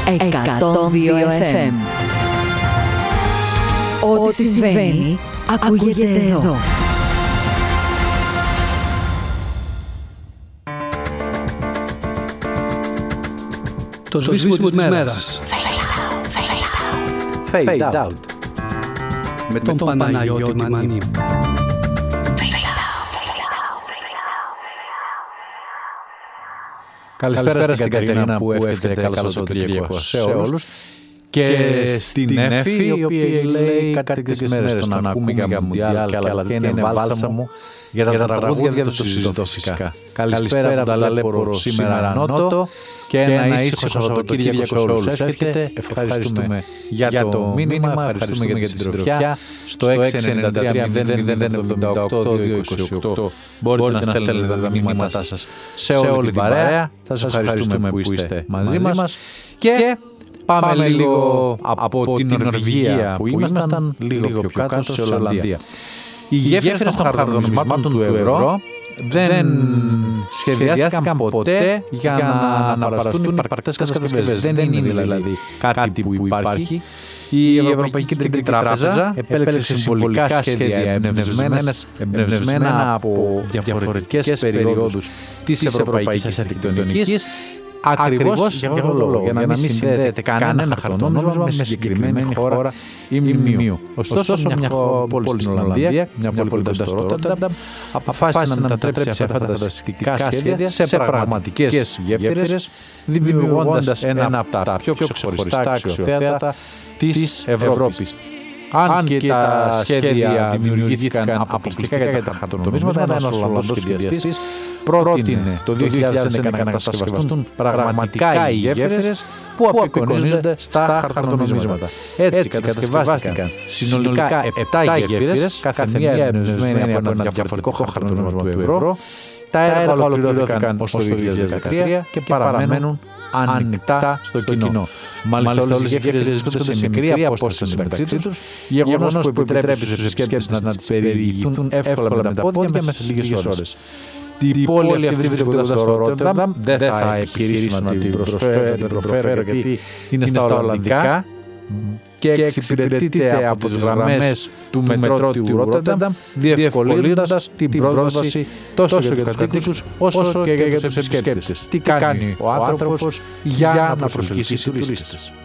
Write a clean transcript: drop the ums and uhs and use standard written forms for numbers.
102 FM. Ό,τι συμβαίνει, ακούγεται εδώ. Το σβήσιμο της μέρας. Fade out. Με τον Παναγιώτη Μανή. Καλησπέρα στην Κατερίνα που εύχεται καλό Σαββατοκύριακο σε όλους. Και στην Εφη, η οποία λέει κάτι τέτοιες μέρες τον ακούμε για Μουντιάλ και άλλα και είναι βάλσαμο για τα τραγούδια, δεν το συζητώ φυσικά. Καλησπέρα από τα Ταλέπορο σήμερα Νότο και ένα ήσυχο Σαββατοκύριακο σε όλους εύχεται. Ευχαριστούμε για το μήνυμα, ευχαριστούμε για την συντροφιά. Στο 693-000-78-228 μπορείτε να στέλνετε τα μηνύματά σας σε όλη την παρέα. Θα σας ευχαριστούμε που είστε μαζί μας και πάμε λίγο από την Νορβηγία που ήμασταν λίγο πιο κάτω σε Ολλανδία. Οι γέφυρες των χαρτονομισμάτων του ευρώ δεν σχεδιάστηκαν ποτέ για να αναπαραστούν υπαρκτές κατασκευές. Δεν είναι δηλαδή κάτι που υπάρχει. Η Ευρωπαϊκή Κεντρική Τράπεζα επέλεξε συμβολικά σχέδια εμπνευσμένα από διαφορετικές περιόδους της ευρωπαϊκής αρχιτεκτονικής, ακριβώς για αυτόν τον λόγο, για να μην συνδέεται κανένα χαρτονόμισμα με συγκεκριμένη χώρα ή μνημείο. Ωστόσο, μια πόλη στην Ολλανδία, μια πόλη κοντά στο Ρότερνταμ, αποφάσισε να μετατρέψει αυτά τα φανταστικά σχέδια σε πραγματικές γέφυρες, δημιουργώντας ένα από τα πιο ξεχωριστά αξιοθέατα της Ευρώπης. Αν και τα σχέδια δημιουργήθηκαν αποκλειστικά για τα χαρτονομίσματα, ένας Ολλανδός σχεδιαστής πρότεινε το 2011 να κατασκευαστούν πραγματικά οι γέφυρες που απεικονίζονται στα χαρτονομίσματα. Έτσι κατασκευάστηκαν συνολικά 7 γέφυρες, κάθε μία εμπνευσμένη από ένα διαφορετικό χαρτονόμισμα του ευρώ. Τα έργα ολοκληρώθηκαν ως το 2013 και παραμένουν ανοιχτά στο κοινό. Μάλιστα, όλες οι γέφυρες βρίσκονται σε μικρή απόσταση μεταξύ τους, γεγονός που επιτρέπει στους επισκέπτες να τις περιηγηθούν εύκολα με τα πόδια μέσα σε λίγες ώρες. Η πόλη αυτή βρίσκεται στο Ρότερνταμ, δεν θα επιχειρήσω να την προφέρω γιατί είναι στα Ολλανδικά και εξυπηρετείται από τις γραμμές του μετρό του Ρότερνταμ, διευκολύνοντας την πρόσβαση τόσο για τους κατοίκους όσο και για τους επισκέπτες. Τι κάνει ο άνθρωπος για να προσελκύσει τουρίστες?